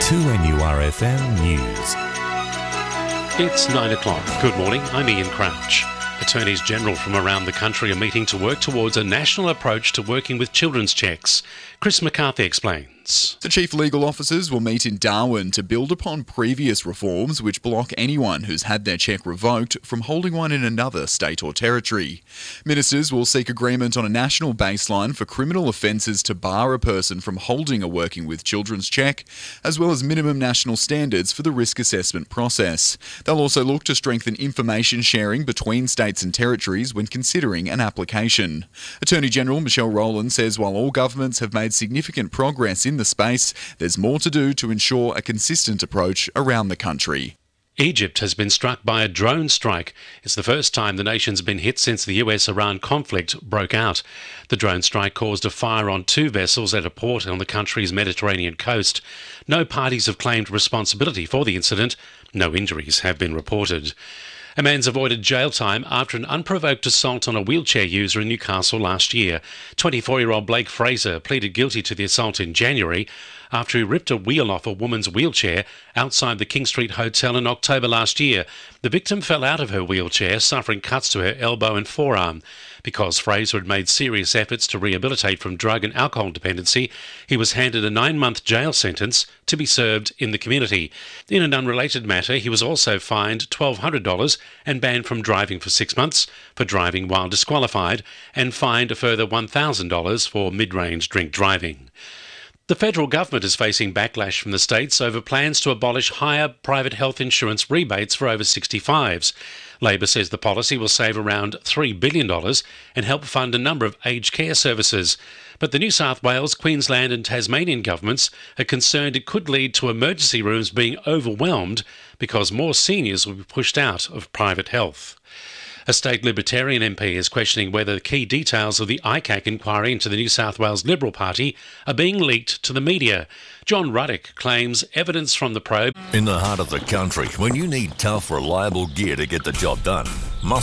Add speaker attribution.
Speaker 1: 2NURFM News.
Speaker 2: It's 9 o'clock. Good morning, I'm Ian Crouch. Attorneys General from around the country are meeting to work towards a national approach to working with children's checks. Chris McCarthy explains.
Speaker 3: The chief legal officers will meet in Darwin to build upon previous reforms which block anyone who's had their check revoked from holding one in another state or territory. Ministers will seek agreement on a national baseline for criminal offences to bar a person from holding a working with children's check, as well as minimum national standards for the risk assessment process. They'll also look to strengthen information sharing between states and territories when considering an application. Attorney General Michelle Rowland says while all governments have made significant progress in the space, there's more to do to ensure a consistent approach around the country.
Speaker 2: Egypt has been struck by a drone strike. It's the first time the nation's been hit since the US-Iran conflict broke out. The drone strike caused a fire on 2 vessels at a port on the country's Mediterranean coast. No parties have claimed responsibility for the incident. No injuries have been reported. A man's avoided jail time after an unprovoked assault on a wheelchair user in Newcastle last year. 24-year-old Blake Fraser pleaded guilty to the assault in January after he ripped a wheel off a woman's wheelchair outside the King Street Hotel in October last year. The victim fell out of her wheelchair, suffering cuts to her elbow and forearm. Because Fraser had made serious efforts to rehabilitate from drug and alcohol dependency, he was handed a 9-month jail sentence to be served in the community. In an unrelated matter, he was also fined $1,200 and banned from driving for 6 months for driving while disqualified, and fined a further $1,000 for mid-range drink driving. The federal government is facing backlash from the states over plans to abolish higher private health insurance rebates for over 65s. Labor says the policy will save around $3 billion and help fund a number of aged care services. But the New South Wales, Queensland and Tasmanian governments are concerned it could lead to emergency rooms being overwhelmed because more seniors will be pushed out of private health. A state Libertarian MP is questioning whether the key details of the ICAC inquiry into the New South Wales Liberal Party are being leaked to the media. John Ruddock claims evidence from the probe.
Speaker 1: In the heart of the country, when you need tough, reliable gear to get the job done,